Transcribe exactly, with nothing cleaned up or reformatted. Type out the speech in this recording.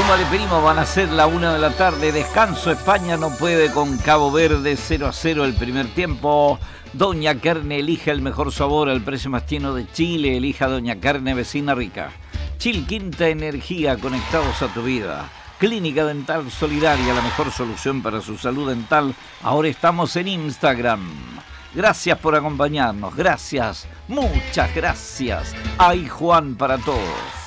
Súmale, primo, van a ser la una de la tarde. Descanso, España no puede con Cabo Verde, cero a cero el primer tiempo. Doña Carne, elija el mejor sabor al precio más tierno de Chile. Elija Doña Carne, vecina rica. Chilquinta Energía, conectados a tu vida. Clínica Dental Solidaria, la mejor solución para su salud dental. Ahora estamos en Instagram. Gracias por acompañarnos, gracias, muchas gracias. Hay Juan para todos.